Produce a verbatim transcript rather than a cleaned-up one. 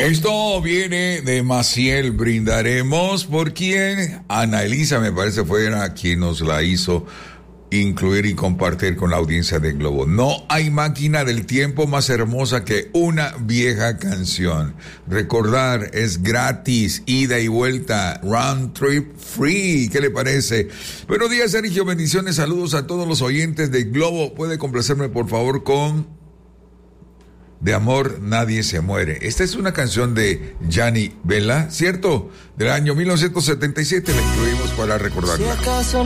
Esto viene de Maciel. Brindaremos por quien Ana Elisa, me parece, fue a quien nos la hizo incluir y compartir con la audiencia de Globo. No hay máquina del tiempo más hermosa que una vieja canción. Recordar es gratis, ida y vuelta, round trip free. ¿Qué le parece? Buenos días, Sergio, bendiciones, saludos a todos los oyentes de Globo. ¿Puede complacerme por favor con De amor nadie se muere? Esta es una canción de Gianni Vella, ¿cierto? Del año mil novecientos setenta y siete, la incluimos para recordarla. Si acaso